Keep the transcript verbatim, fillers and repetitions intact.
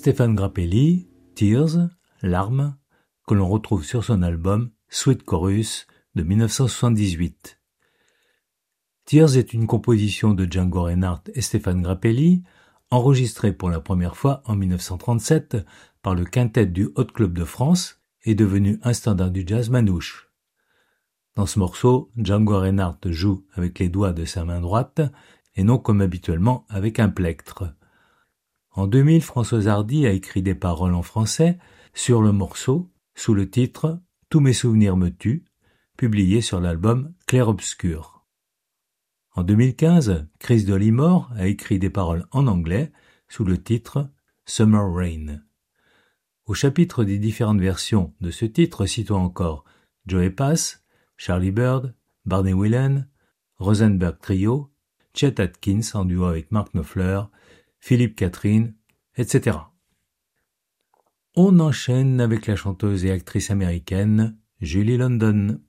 Stéphane Grappelli, Tears, Larmes, que l'on retrouve sur son album Sweet Chorus de mille neuf cent soixante-dix-huit. Tears est une composition de Django Reinhardt et Stéphane Grappelli, enregistrée pour la première fois en mille neuf cent trente-sept par le quintet du Hot Club de France et devenue un standard du jazz manouche. Dans ce morceau, Django Reinhardt joue avec les doigts de sa main droite et non comme habituellement avec un plectre. En deux mille, Françoise Hardy a écrit des paroles en français sur le morceau sous le titre « Tous mes souvenirs me tuent », publié sur l'album Clair-Obscur. En deux mille quinze, Chris Dollimore a écrit des paroles en anglais sous le titre « Summer Rain ». Au chapitre des différentes versions de ce titre, citons encore Joey Pass, Charlie Bird, Barney Whelan, Rosenberg Trio, Chet Atkins en duo avec Mark Knopfler, Philippe Catherine, et cetera. On enchaîne avec la chanteuse et actrice américaine Julie London.